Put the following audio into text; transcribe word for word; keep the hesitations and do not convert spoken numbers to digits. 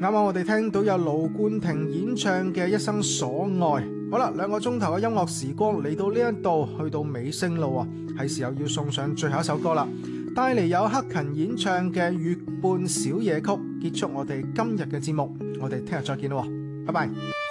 啱啱我哋聽到有盧冠廷演唱嘅《一生所愛》。好啦，兩個鐘頭嘅音樂時光嚟到呢一度，去到尾聲咯啊，係時候要送上最後一首歌啦。帶嚟有克勤演唱嘅《月半小夜曲》，結束我哋今日嘅節目。我哋聽日再見咯，拜拜。